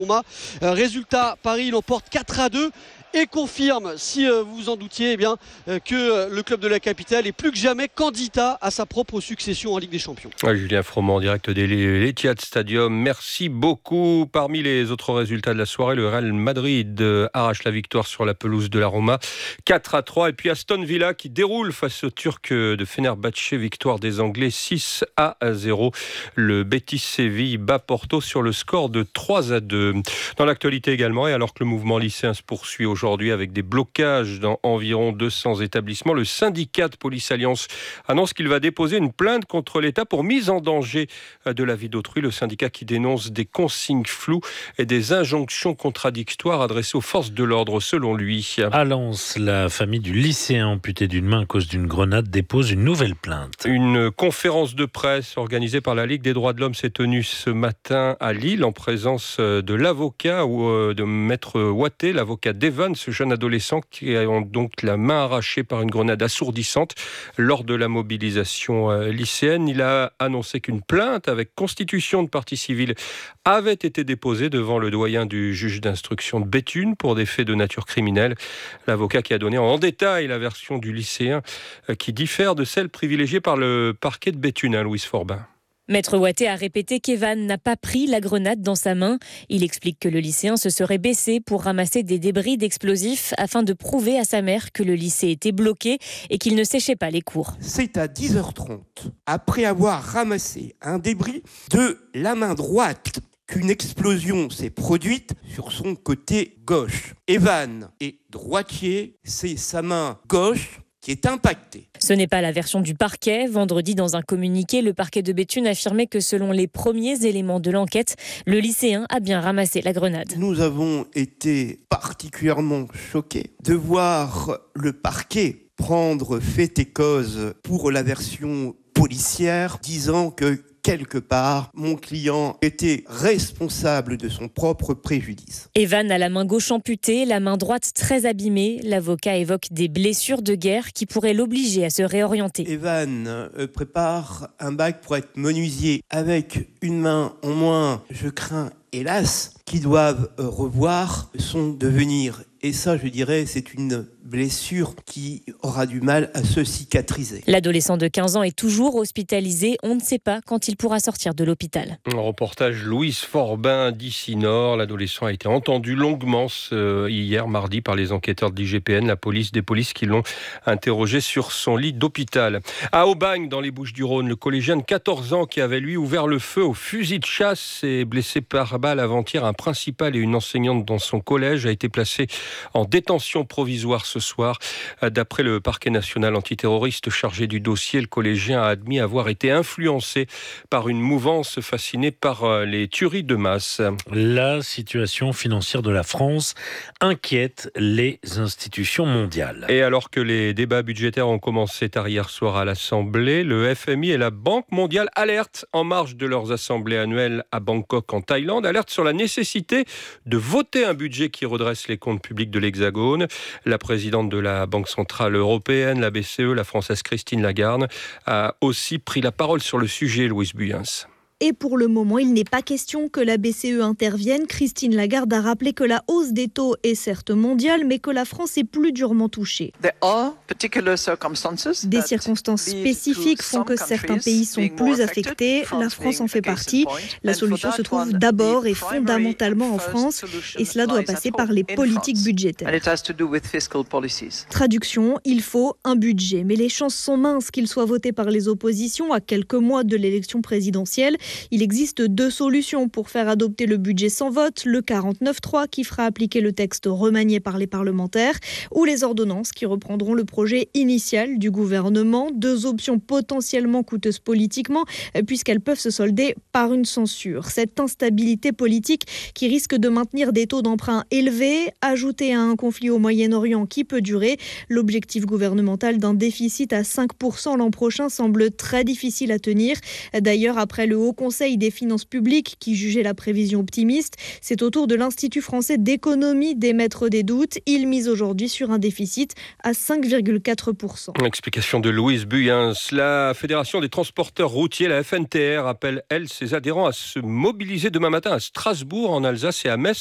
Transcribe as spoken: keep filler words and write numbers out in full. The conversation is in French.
Roma. Euh, résultat, Paris l'emporte quatre à deux et confirme, si euh, vous vous en doutiez, eh bien, euh, que euh, le club de la capitale est plus que jamais candidat à sa propre succession en Ligue des Champions. Ouais, Julien Froment en direct des l'Etihad Stadium. Merci beaucoup. Parmi les autres résultats de la soirée, le Real Madrid euh, arrache la victoire sur la pelouse de la Roma, quatre à trois. Et puis Aston Villa qui déroule face aux Turcs de Fenerbahçe, victoire des Anglais six à zéro. Le Betis Séville bat Porto sur le score de trois à deux. Dans l'actualité également, et alors que le mouvement lycéen se poursuit aujourd'hui, Aujourd'hui, avec des blocages dans environ deux cents établissements, le syndicat de Police Alliance annonce qu'il va déposer une plainte contre l'État pour mise en danger de la vie d'autrui. Le syndicat qui dénonce des consignes floues et des injonctions contradictoires adressées aux forces de l'ordre, selon lui. À Lens, la famille du lycéen amputé d'une main à cause d'une grenade dépose une nouvelle plainte. Une conférence de presse organisée par la Ligue des droits de l'homme s'est tenue ce matin à Lille en présence de l'avocat ou de Maître Watté, l'avocat d'Evan, ce jeune adolescent qui a donc la main arrachée par une grenade assourdissante lors de la mobilisation lycéenne. Il a annoncé qu'une plainte avec constitution de partie civile avait été déposée devant le doyen du juge d'instruction de Béthune pour des faits de nature criminelle. L'avocat qui a donné en détail la version du lycéen qui diffère de celle privilégiée par le parquet de Béthune, hein, Louise Forbin. Maître Watté a répété qu'Evan n'a pas pris la grenade dans sa main. Il explique que le lycéen se serait baissé pour ramasser des débris d'explosifs afin de prouver à sa mère que le lycée était bloqué et qu'il ne séchait pas les cours. C'est à dix heures trente, après avoir ramassé un débris de la main droite, qu'une explosion s'est produite sur son côté gauche. Evan est droitier, c'est sa main gauche qui est impactée. Ce n'est pas la version du parquet. Vendredi, dans un communiqué, le parquet de Béthune affirmait que selon les premiers éléments de l'enquête, le lycéen a bien ramassé la grenade. Nous avons été particulièrement choqués de voir le parquet prendre fait et cause pour la version policière, disant que quelque part, mon client était responsable de son propre préjudice. Evan a la main gauche amputée, la main droite très abîmée. L'avocat évoque des blessures de guerre qui pourraient l'obliger à se réorienter. Evan euh, prépare un bac pour être menuisier avec une main en moins. Je crains, hélas, qu'ils doivent euh, revoir son devenir. Et ça, je dirais, c'est une blessure qui aura du mal à se cicatriser. L'adolescent de quinze ans est toujours hospitalisé. On ne sait pas quand il pourra sortir de l'hôpital. Un reportage Louise Forbin d'Ici Nord. L'adolescent a été entendu longuement ce, hier mardi par les enquêteurs de l'I G P N, la police des polices qui l'ont interrogé sur son lit d'hôpital. À Aubagne, dans les Bouches-du-Rhône, le collégien de quatorze ans qui avait lui ouvert le feu au fusil de chasse et blessé par balle avant-hier un principal et une enseignante dans son collège a été placé en détention provisoire ce soir. D'après le parquet national antiterroriste chargé du dossier, le collégien a admis avoir été influencé par une mouvance fascinée par les tueries de masse. La situation financière de la France inquiète les institutions mondiales. Et alors que les débats budgétaires ont commencé tard hier soir à l'Assemblée, le F M I et la Banque mondiale alertent en marge de leurs assemblées annuelles à Bangkok en Thaïlande, alertent sur la nécessité de voter un budget qui redresse les comptes publics de l'Hexagone. La présidente de la Banque centrale européenne, la B C E, la Française Christine Lagarde, a aussi pris la parole sur le sujet, Louise Buyens. Et pour le moment, il n'est pas question que la B C E intervienne. Christine Lagarde a rappelé que la hausse des taux est certes mondiale, mais que la France est plus durement touchée. Des circonstances spécifiques font que certains pays sont plus affectés. La France en fait partie. La solution se trouve d'abord et fondamentalement en France, et cela doit passer par les politiques budgétaires. Traduction, il faut un budget, mais les chances sont minces qu'il soit voté par les oppositions à quelques mois de l'élection présidentielle. Il existe deux solutions pour faire adopter le budget sans vote, le quarante-neuf trois qui fera appliquer le texte remanié par les parlementaires ou les ordonnances qui reprendront le projet initial du gouvernement. Deux options potentiellement coûteuses politiquement puisqu'elles peuvent se solder par une censure. Cette instabilité politique qui risque de maintenir des taux d'emprunt élevés, ajoutée à un conflit au Moyen-Orient qui peut durer, l'objectif gouvernemental d'un déficit à cinq pour cent l'an prochain semble très difficile à tenir. D'ailleurs, après le haut Conseil des finances publiques qui jugeait la prévision optimiste. C'est au tour de l'Institut français d'économie d'émettre des doutes. Il mise aujourd'hui sur un déficit à cinq virgule quatre pour cent. Explication de Louise Buyens. La Fédération des transporteurs routiers, la F N T R, appelle, elle, ses adhérents à se mobiliser demain matin à Strasbourg, en Alsace et à Metz